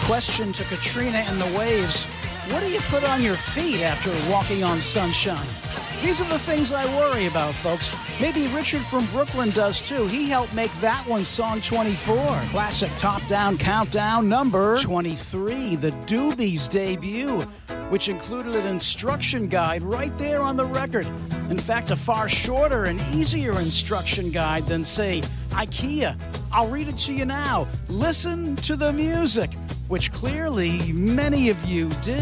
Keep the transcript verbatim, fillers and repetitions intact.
Question to Katrina and the Waves. What do you put on your feet after walking on sunshine? These are the things I worry about, folks. Maybe Richard from Brooklyn does, too. He helped make that one song twenty-four. Classic top-down countdown number twenty-three, the Doobies' debut, which included an instruction guide right there on the record. In fact, a far shorter and easier instruction guide than, say, IKEA. I'll read it to you now. Listen to the music, which clearly many of you did.